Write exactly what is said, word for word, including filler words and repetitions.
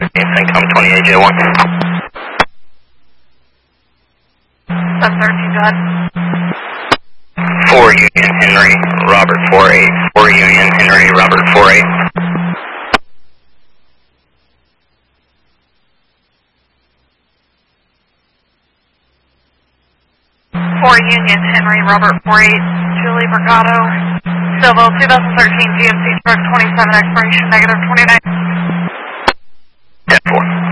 Income twenty-eight J one. seven thirteen, go ahead. four Union Henry, Robert four eight. four Union Henry, Robert four eight. four Union Henry, Robert four eight, Julie Brigado, Silville, two thousand thirteen G M C truck twenty-seven, expiration negative twenty-nine.